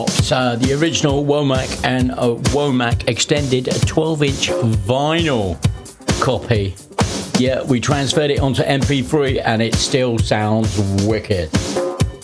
The original Womack and Womack extended 12-inch vinyl copy. Yeah, we transferred it onto MP3 and it still sounds wicked.